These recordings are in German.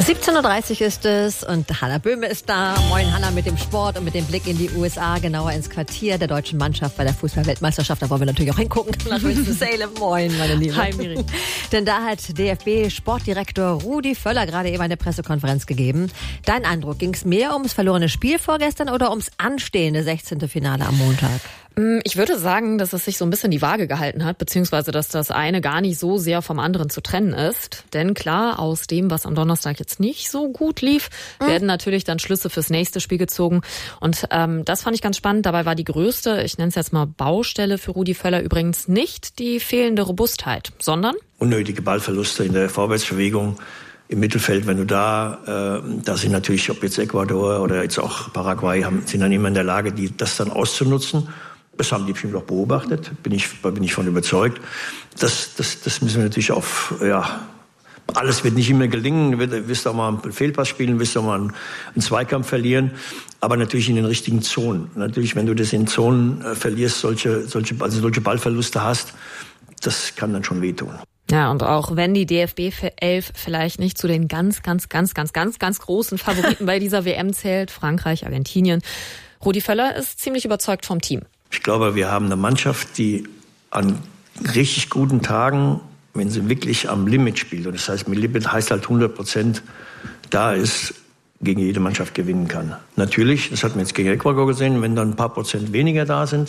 17.30 Uhr ist es und Hanna Böhme ist da. Moin Hanna mit dem Sport und mit dem Blick in die USA, genauer ins Quartier der deutschen Mannschaft bei der Fußball-Weltmeisterschaft. Da wollen wir natürlich auch hingucken nach Winston-Salem. Moin, meine Liebe. Hi, Miri. Denn da hat DFB-Sportdirektor Rudi Völler gerade eben eine Pressekonferenz gegeben. Dein Eindruck, ging es mehr ums verlorene Spiel vorgestern oder ums anstehende 16. Finale am Montag? Ich würde sagen, dass es sich so ein bisschen die Waage gehalten hat, beziehungsweise dass das eine gar nicht so sehr vom anderen zu trennen ist. Denn klar, aus dem, was am Donnerstag jetzt nicht so gut lief, werden natürlich dann Schlüsse fürs nächste Spiel gezogen. Und das fand ich ganz spannend. Dabei war die größte, ich nenne es jetzt mal Baustelle für Rudi Völler übrigens nicht die fehlende Robustheit, sondern unnötige Ballverluste in der Vorwärtsbewegung im Mittelfeld. Wenn du da sind natürlich, ob jetzt Ecuador oder jetzt auch Paraguay, sind dann immer in der Lage, das dann auszunutzen. Das haben die bestimmt auch beobachtet, bin ich von überzeugt. Das müssen wir natürlich alles wird nicht immer gelingen. Du wirst auch mal einen Fehlpass spielen, wirst auch mal einen Zweikampf verlieren. Aber natürlich in den richtigen Zonen. Natürlich, wenn du das in Zonen verlierst, solche Ballverluste hast, das kann dann schon wehtun. Ja, und auch wenn die DFB 11 vielleicht nicht zu den ganz großen Favoriten bei dieser WM zählt, Frankreich, Argentinien, Rudi Völler ist ziemlich überzeugt vom Team. Ich glaube, wir haben eine Mannschaft, die an richtig guten Tagen, wenn sie wirklich am Limit spielt, und das heißt, mit Limit heißt halt 100% da ist, gegen jede Mannschaft gewinnen kann. Natürlich, das hat man jetzt gegen Ecuador gesehen, wenn dann ein paar Prozent weniger da sind,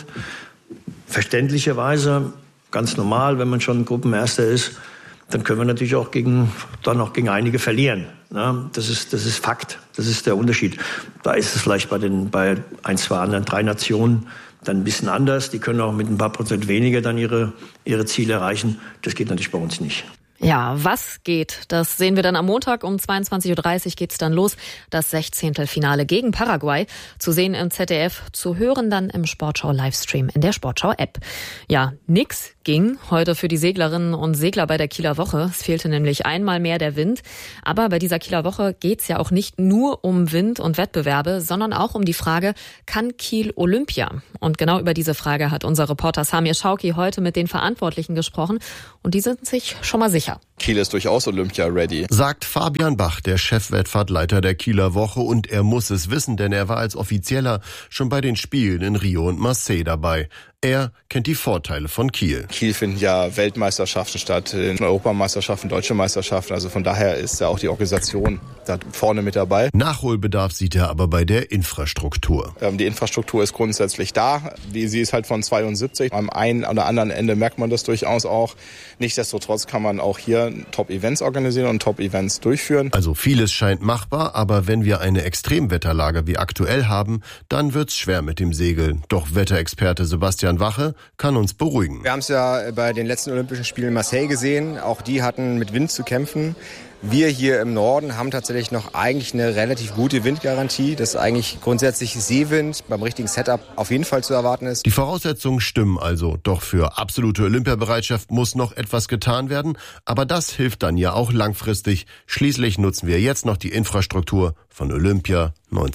verständlicherweise, ganz normal, wenn man schon Gruppenerster ist, dann können wir natürlich auch gegen einige verlieren. Ja, das ist Fakt. Das ist der Unterschied. Da ist es vielleicht bei ein, zwei anderen 3 Nationen dann ein bisschen anders. Die können auch mit ein paar Prozent weniger dann ihre Ziele erreichen. Das geht natürlich bei uns nicht. Ja, was geht? Das sehen wir dann am Montag um 22.30 Uhr geht's dann los. Das 16. Finale gegen Paraguay. Zu sehen im ZDF, zu hören dann im Sportschau-Livestream in der Sportschau-App. Ja, nix ging heute für die Seglerinnen und Segler bei der Kieler Woche. Es fehlte nämlich einmal mehr der Wind. Aber bei dieser Kieler Woche geht's ja auch nicht nur um Wind und Wettbewerbe, sondern auch um die Frage, kann Kiel Olympia? Und genau über diese Frage hat unser Reporter Samir Schauki heute mit den Verantwortlichen gesprochen. Und die sind sich schon mal sicher. Kiel ist durchaus Olympia-ready, sagt Fabian Bach, der Chefwettfahrtleiter der Kieler Woche. Und er muss es wissen, denn er war als Offizieller schon bei den Spielen in Rio und Marseille dabei. Er kennt die Vorteile von Kiel. Kiel finden ja Weltmeisterschaften statt, Europameisterschaften, deutsche Meisterschaften. Also von daher ist ja auch die Organisation da vorne mit dabei. Nachholbedarf sieht er aber bei der Infrastruktur. Die Infrastruktur ist grundsätzlich da. Sie ist halt von 72. Am einen oder anderen Ende merkt man das durchaus auch. Nichtsdestotrotz kann man auch hier Top-Events organisieren und Top-Events durchführen. Also vieles scheint machbar, aber wenn wir eine Extremwetterlage wie aktuell haben, dann wird's schwer mit dem Segeln. Doch Wetterexperte Sebastian Wache kann uns beruhigen. Wir haben es ja bei den letzten Olympischen Spielen in Marseille gesehen. Auch die hatten mit Wind zu kämpfen. Wir hier im Norden haben tatsächlich noch eigentlich eine relativ gute Windgarantie, dass eigentlich grundsätzlich Seewind beim richtigen Setup auf jeden Fall zu erwarten ist. Die Voraussetzungen stimmen also. Doch für absolute Olympiabereitschaft muss noch etwas getan werden. Aber das hilft dann ja auch langfristig. Schließlich nutzen wir jetzt noch die Infrastruktur von Olympia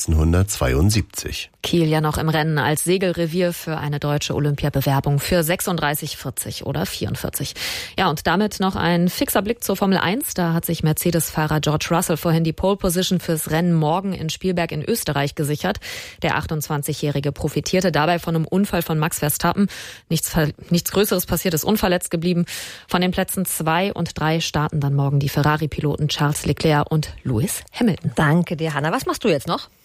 1972. Kiel ja noch im Rennen als Segelrevier für eine deutsche Olympiabewerbung für 36, 40 oder 44. Ja, und damit noch ein fixer Blick zur Formel 1. Da hat sich Mercedes-Fahrer George Russell vorhin die Pole Position fürs Rennen morgen in Spielberg in Österreich gesichert. Der 28-Jährige profitierte dabei von einem Unfall von Max Verstappen. Nichts Größeres passiert, ist unverletzt geblieben. Von den Plätzen 2 und 3 starten dann morgen die Ferrari-Piloten Charles Leclerc und Lewis Hamilton. Danke dir, Hanna. Was machst du jetzt noch?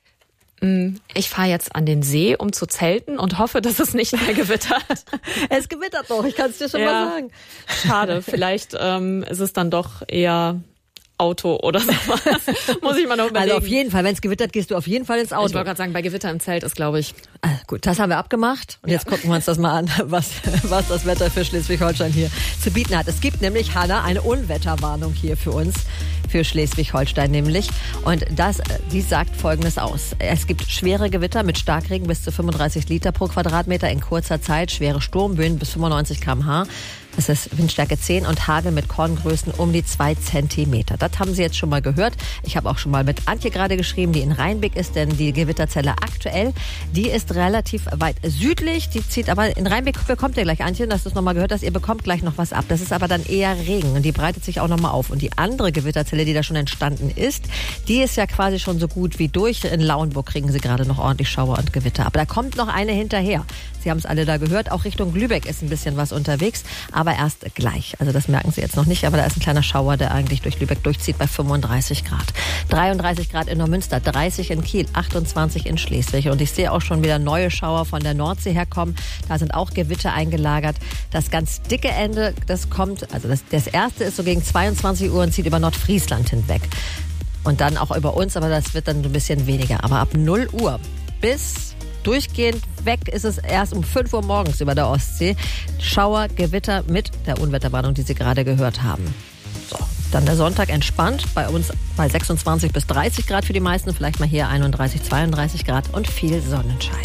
Ich fahre jetzt an den See, um zu zelten und hoffe, dass es nicht mehr gewittert. Es gewittert doch, ich kann es dir schon mal sagen. Schade, vielleicht ist es dann doch eher Auto oder sowas. Muss ich mal noch überlegen. Also auf jeden Fall, wenn es gewittert, gehst du auf jeden Fall ins Auto. Ich wollte gerade sagen, bei Gewitter im Zelt ist, glaube ich. Gut, das haben wir abgemacht. Und jetzt gucken wir uns das mal an, was das Wetter für Schleswig-Holstein hier zu bieten hat. Es gibt nämlich, Hanna, eine Unwetterwarnung hier für uns, für Schleswig-Holstein nämlich. Und die sagt Folgendes aus. Es gibt schwere Gewitter mit Starkregen bis zu 35 Liter pro Quadratmeter in kurzer Zeit, schwere Sturmböen bis 95 km/h. Es ist Windstärke 10 und Hagel mit Korngrößen um die 2 Zentimeter. Das haben Sie jetzt schon mal gehört. Ich habe auch schon mal mit Antje gerade geschrieben, die in Rheinbeck ist, denn die Gewitterzelle aktuell, die ist relativ weit südlich. Die zieht aber in Rheinbeck, bekommt ihr gleich, Antje, dass du es nochmal gehört hast, ihr bekommt gleich noch was ab. Das ist aber dann eher Regen und die breitet sich auch nochmal auf. Und die andere Gewitterzelle, die da schon entstanden ist, die ist ja quasi schon so gut wie durch. In Lauenburg kriegen sie gerade noch ordentlich Schauer und Gewitter. Aber da kommt noch eine hinterher. Sie haben es alle da gehört. Auch Richtung Lübeck ist ein bisschen was unterwegs, aber erst gleich. Also das merken Sie jetzt noch nicht, aber da ist ein kleiner Schauer, der eigentlich durch Lübeck durchzieht bei 35 Grad. 33 Grad in Neumünster, 30 in Kiel, 28 in Schleswig. Und ich sehe auch schon wieder neue Schauer von der Nordsee herkommen. Da sind auch Gewitter eingelagert. Das ganz dicke Ende, das kommt, also das erste ist so gegen 22 Uhr und zieht über Nordfriesland hinweg. Und dann auch über uns, aber das wird dann ein bisschen weniger. Aber ab 0 Uhr bis durchgehend weg ist es erst um 5 Uhr morgens über der Ostsee. Schauer, Gewitter mit der Unwetterwarnung, die Sie gerade gehört haben. So, dann der Sonntag entspannt. Bei uns bei 26 bis 30 Grad für die meisten. Vielleicht mal hier 31, 32 Grad und viel Sonnenschein.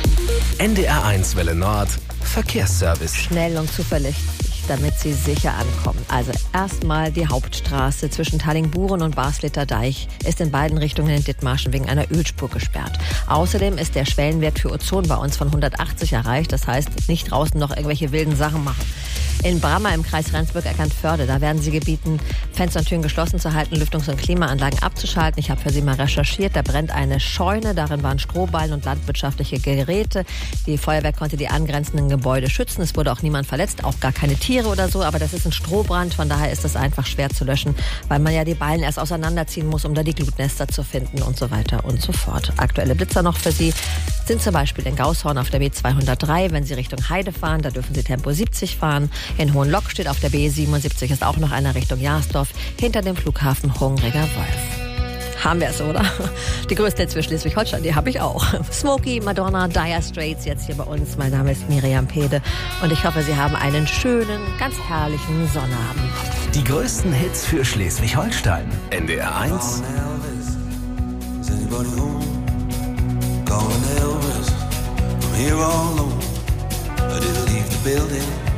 NDR1 Welle Nord, Verkehrsservice. Schnell und zuverlässig, damit Sie sicher ankommen. Also erstmal die Hauptstraße zwischen Tallingburen und Baslither Deich ist in beiden Richtungen in Dithmarschen wegen einer Ölspur gesperrt. Außerdem ist der Schwellenwert für Ozon bei uns von 180 erreicht. Das heißt, nicht draußen noch irgendwelche wilden Sachen machen. In Brammer im Kreis Rendsburg-Eckernförde, da werden Sie gebeten, Fenster und Türen geschlossen zu halten, Lüftungs- und Klimaanlagen abzuschalten. Ich habe für Sie mal recherchiert, da brennt eine Scheune, darin waren Strohballen und landwirtschaftliche Geräte. Die Feuerwehr konnte die angrenzenden Gebäude schützen. Es wurde auch niemand verletzt, auch gar keine Tiere oder so, aber das ist ein Strohbrand, von daher ist das einfach schwer zu löschen, weil man ja die Ballen erst auseinanderziehen muss, um da die Glutnester zu finden und so weiter und so fort. Aktuelle Blitzer noch für Sie sind zum Beispiel in Gaushorn auf der B203, wenn Sie Richtung Heide fahren, da dürfen Sie Tempo 70 fahren. In Hohenlock steht auf der B77 ist auch noch einer Richtung Jasdorf, hinter dem Flughafen Hungriger Wolf. Haben wir es, oder? Die größte Hits für Schleswig-Holstein, die habe ich auch. Smokey, Madonna, Dire Straits jetzt hier bei uns. Mein Name ist Miriam Pede und ich hoffe, Sie haben einen schönen, ganz herrlichen Sonnabend. Die größten Hits für Schleswig-Holstein. NDR1. Calling Elvis, I'm here all alone. I didn't leave the building.